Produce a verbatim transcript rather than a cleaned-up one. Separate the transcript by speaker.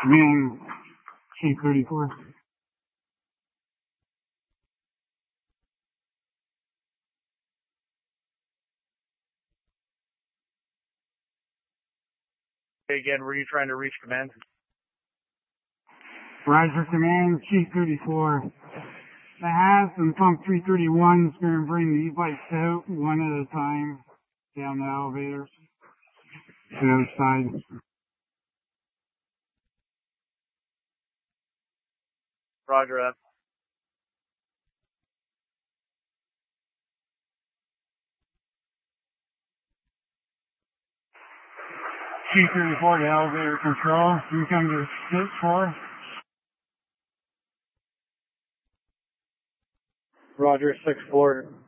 Speaker 1: Command, Chief thirty-four.
Speaker 2: Again, were you trying to reach command?
Speaker 1: Roger, Command, Chief thirty-four. The H A S and Pump three thirty-one is going to bring the e-bikes out one at a time down the elevators to the other side.
Speaker 2: Roger that.
Speaker 1: Chief thirty-four to elevator control. You come to six four.
Speaker 2: Roger, six four.